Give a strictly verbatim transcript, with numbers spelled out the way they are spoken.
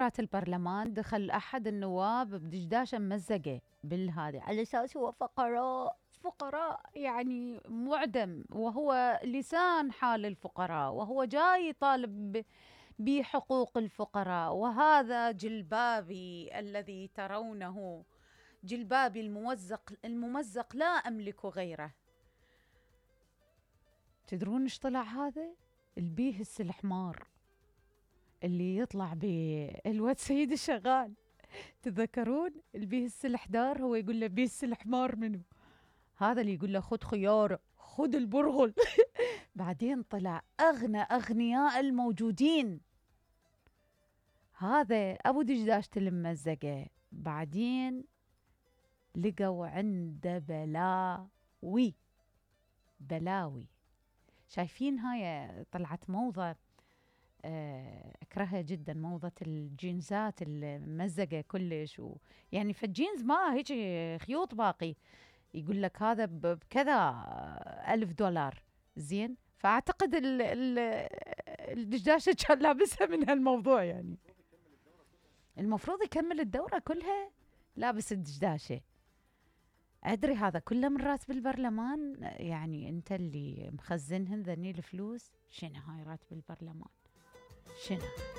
مقرات البرلمان دخل أحد النواب بدشداشة ممزقة بالهذه على أساس هو فقراء فقراء يعني معدم، وهو لسان حال الفقراء، وهو جاي يطالب بحقوق الفقراء. وهذا جلبابي الذي ترونه، جلبابي الممزق الممزق لا أملك غيره. تدرون ايش طلع هذا؟ البيه السلحمار اللي يطلع بالواد سيد الشغال. تذكرون البيه السلحدار؟ هو يقول له بيه السلحمار منه؟ هذا اللي يقول له خذ خيار خذ البرغل. بعدين طلع أغنى أغنياء الموجودين، هذا أبو دجداشة الممزقة. بعدين لقوا عنده بلاوي بلاوي. شايفين هاي طلعت موضة أكرهها جدا، موضة الجينزات الممزقة كلش، و يعني فالجينز ما هيك خيوط باقي، يقول لك هذا بكذا ألف دولار زين. فأعتقد الدشداشة كان لابسها من هالموضوع، يعني المفروض يكمل الدورة كلها لابس الدشداشة. أدري هذا كله من راتب البرلمان، يعني أنت اللي مخزنهن ذني الفلوس. شنو هاي راتب البرلمان؟ شنو؟